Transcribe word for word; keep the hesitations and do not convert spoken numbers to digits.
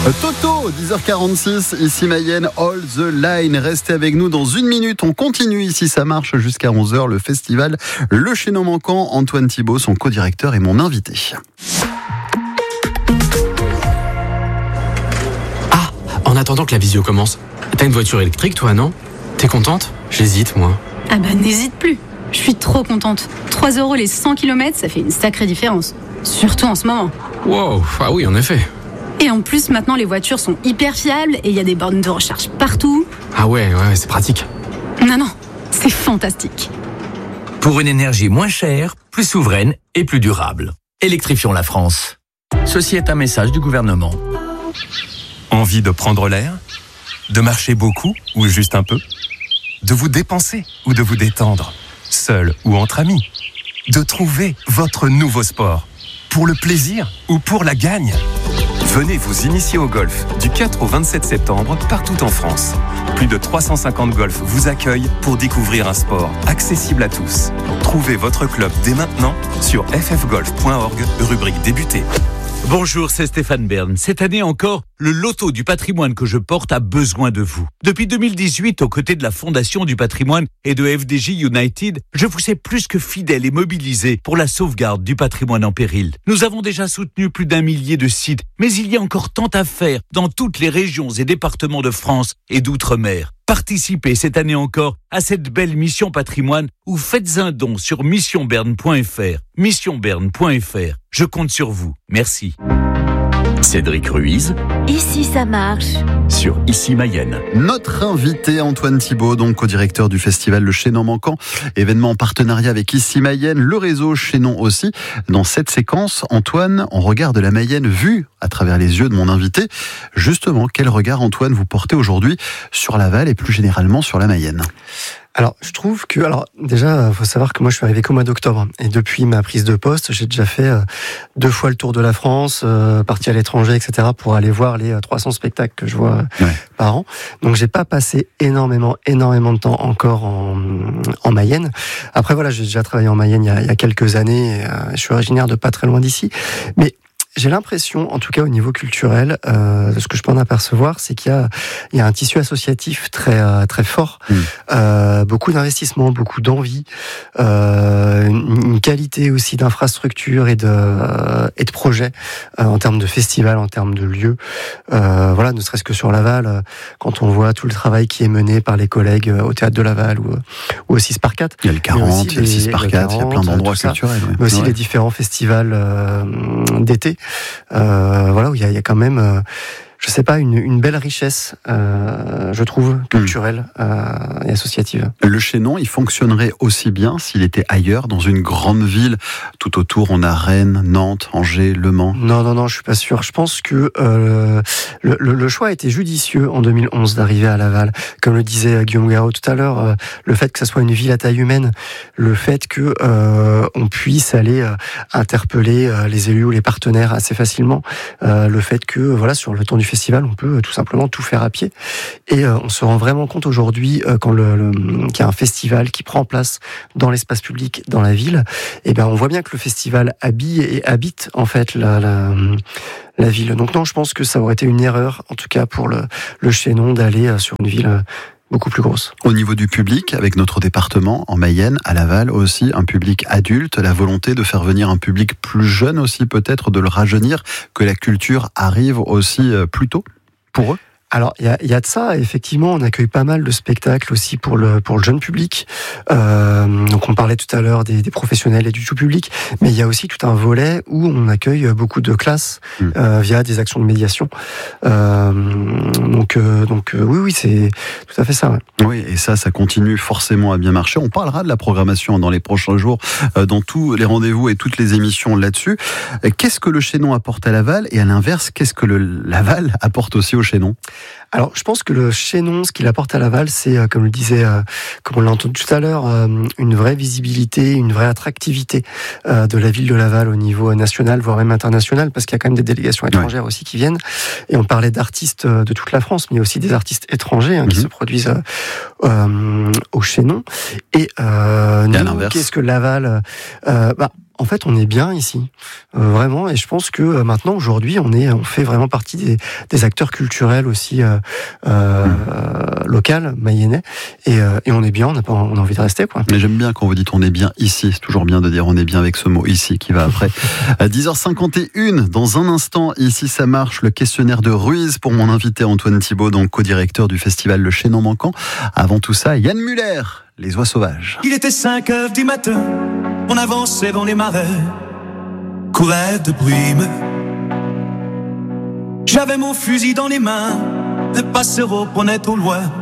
Toto, dix heures quarante-six, ici Mayenne, All the Line. Restez avec nous dans une minute. On continue ici, ça marche jusqu'à onze heures. Le festival Le Chaînon Manquant. Antoine Thibault, son co-directeur, est mon invité. Ah, en attendant que la visio commence, t'as une voiture électrique toi, non? T'es contente? J'hésite, moi. Ah bah n'hésite plus. Je suis trop contente. trois euros les cent kilomètres, ça fait une sacrée différence. Surtout en ce moment. Wow, ah oui, en effet. Et en plus, maintenant, les voitures sont hyper fiables et il y a des bornes de recharge partout. Ah ouais, ouais, c'est pratique. Non, non, c'est fantastique. Pour une énergie moins chère, plus souveraine et plus durable. Électrifions la France. Ceci est un message du gouvernement. Envie de prendre l'air? De marcher beaucoup ou juste un peu? De vous dépenser ou de vous détendre? Seul ou entre amis? De trouver votre nouveau sport? Pour le plaisir ou pour la gagne? Venez vous initier au golf du quatre au vingt-sept septembre partout en France. Plus de trois cent cinquante golfs vous accueillent pour découvrir un sport accessible à tous. Trouvez votre club dès maintenant sur f f golf point org, rubrique débuter. Bonjour, c'est Stéphane Bern. Cette année encore, le loto du patrimoine que je porte a besoin de vous. Depuis deux mille dix-huit, aux côtés de la Fondation du patrimoine et de F D J United, je vous sais plus que fidèle et mobilisé pour la sauvegarde du patrimoine en péril. Nous avons déjà soutenu plus d'un millier de sites, mais il y a encore tant à faire dans toutes les régions et départements de France et d'outre-mer. Participez cette année encore à cette belle mission patrimoine ou faites un don sur mission bern point f r. mission bern point f r. Je compte sur vous. Merci. Cédric Ruiz, Ici ça marche. sur Ici Mayenne. Notre invité, Antoine Thibault, donc co-directeur du festival Le Chaînon Manquant, événement en partenariat avec Ici Mayenne, le réseau Chaînon aussi. Dans cette séquence, Antoine, on regarde la Mayenne vue à travers les yeux de mon invité. Justement, quel regard, Antoine, vous portez aujourd'hui sur Laval et plus généralement sur la Mayenne ? Alors, je trouve que, alors déjà, il faut savoir que moi, je suis arrivé qu'au mois d'octobre. Et depuis ma prise de poste, j'ai déjà fait euh, deux fois le tour de la France, euh, parti à l'étranger, et cetera, pour aller voir les euh, trois cents spectacles que je vois euh, ouais. par an. Donc, j'ai pas passé énormément, énormément de temps encore en, en Mayenne. Après, voilà, j'ai déjà travaillé en Mayenne il y a, il y a quelques années. Et, euh, je suis originaire de pas très loin d'ici. Mais j'ai l'impression, en tout cas au niveau culturel, euh, ce que je peux en apercevoir, c'est qu'il y a, il y a un tissu associatif très euh, très fort, mmh. euh, beaucoup d'investissement, beaucoup d'envie, euh, une, une qualité aussi d'infrastructure et de euh, et de projets euh, en termes de festival, en termes de lieux. Euh, voilà, ne serait-ce que sur Laval, euh, quand on voit tout le travail qui est mené par les collègues euh, au théâtre de Laval ou, ou au six par quatre. Il y a le quarante, il y a le six par quatre, il y a plein d'endroits culturels. Ouais. Mais aussi ouais. les différents festivals euh, d'été. Euh, voilà, où il y, y a quand même, euh, je sais pas, une, une belle richesse, euh, je trouve, culturelle euh, et associative. Le Chaînon, il fonctionnerait aussi bien s'il était ailleurs, dans une grande ville. Tout autour, on a Rennes, Nantes, Angers, Le Mans. Non, non, non, je suis pas sûr. Je pense que euh, le, le, le choix a été judicieux en deux mille onze d'arriver à Laval. Comme le disait Guillaume Garot tout à l'heure, euh, le fait que ça soit une ville à taille humaine, le fait que euh, on puisse aller euh, interpeller euh, les élus ou les partenaires assez facilement, euh, le fait que voilà, sur le temps du festival, on peut tout simplement tout faire à pied. Et euh, on se rend vraiment compte aujourd'hui, euh, quand le, le, qu'il y a un festival qui prend place dans l'espace public, dans la ville, et ben on voit bien que le festival habille et habite en fait la, la, la ville. Donc non, je pense que ça aurait été une erreur, en tout cas pour le, le Chaînon, d'aller sur une ville beaucoup plus grosse. Au niveau du public, avec notre département, en Mayenne, à Laval aussi, un public adulte, la volonté de faire venir un public plus jeune aussi peut-être, de le rajeunir, que la culture arrive aussi plus tôt pour eux ? Alors, il y a, y a de ça. Effectivement, on accueille pas mal de spectacles aussi pour le pour le jeune public. Euh, donc, on parlait tout à l'heure des, des professionnels et du tout public, mais il y a aussi tout un volet où on accueille beaucoup de classes mmh. euh, via des actions de médiation. Euh, donc, euh, donc, euh, oui, oui, c'est tout à fait ça. Ouais. Oui, et ça, ça continue forcément à bien marcher. On parlera de la programmation dans les prochains jours, euh, dans tous les rendez-vous et toutes les émissions là-dessus. Qu'est-ce que le Chaînon apporte à Laval, et à l'inverse, qu'est-ce que le Laval apporte aussi au Chaînon ? Alors, je pense que le Chaînon, ce qu'il apporte à Laval, c'est, euh, comme le disait, euh, comme on l'a entendu tout à l'heure, euh, une vraie visibilité, une vraie attractivité euh, de la ville de Laval au niveau national, voire même international, parce qu'il y a quand même des délégations étrangères ouais. aussi qui viennent. Et on parlait d'artistes de toute la France, mais il y a aussi des artistes étrangers hein, mm-hmm. qui se produisent euh, euh, au Chaînon. Et, euh, nous, qu'est-ce que Laval euh, bah, en fait, on est bien ici, euh, vraiment. Et je pense que euh, maintenant, aujourd'hui, on est, on fait vraiment partie des, des acteurs culturels aussi euh, euh, mmh. local, mayennais, et, euh, et on est bien. On a pas, on a envie de rester, quoi. Mais j'aime bien quand vous dites on est bien ici. C'est toujours bien de dire on est bien avec ce mot ici qui va après. À dix heures cinquante et une, dans un instant, ici ça marche, le questionnaire de Ruiz pour mon invité Antoine Thibaud, donc co-directeur du festival Le Chaînon Manquant. Avant tout ça, Yann Muller, Les Oies Sauvages. Il était cinq heures du matin, on avançait dans les marais, courait de brume. J'avais mon fusil dans les mains, le passereau prenait au loin